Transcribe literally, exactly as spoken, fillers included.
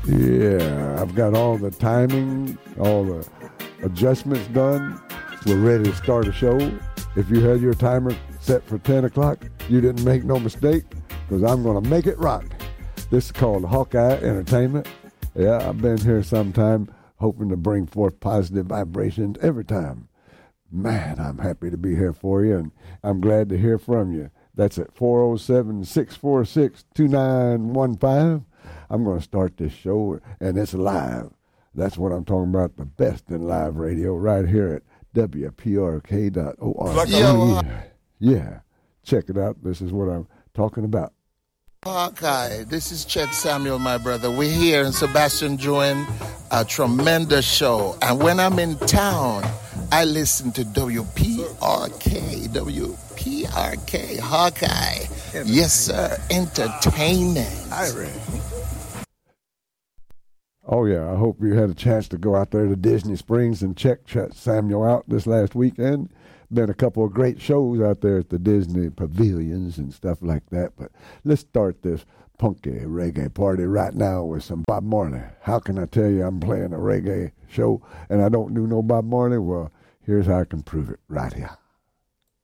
Yeah, I've got all the timing, all the adjustments done. We're ready to start a show. If you had your timer set for ten o'clock, you didn't make no mistake, because I'm going to make it rock. This is called Hawkeye Entertainment. Yeah, I've been here sometime hoping to bring forth positive vibrations every time. Man, I'm happy to be here for you, and I'm glad to hear from you. That's at four oh seven, six four six, two nine one five. I'm going to start this show, and it's live. That's what I'm talking about, the best in live radio right here at W P R K dot org. Yo, yeah. yeah, check it out. This is what I'm talking about. Hawkeye, this is Chet Samuel, my brother. We're here in Sebastian doing a tremendous show. And when I'm in town, I listen to W P R K, W P R K, Hawkeye. Yes, sir, entertaining. Oh, yeah, I hope you had a chance to go out there to Disney Springs and check Chet Samuel out this last weekend. Been a couple of great shows out there at the Disney pavilions and stuff like that. But let's start this punky reggae party right now with some Bob Marley. How can I tell you I'm playing a reggae show and I don't do no Bob Marley? Well, here's how I can prove it right here.